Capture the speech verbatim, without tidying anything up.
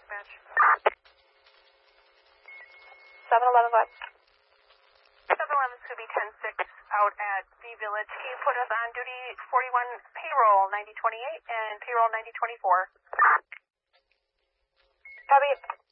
dispatch. seven eleven what? seven eleven Scooby ten six out at the Village. Can you put us on duty forty-one payroll ninety twenty-eight and payroll ninety twenty-four? Copy.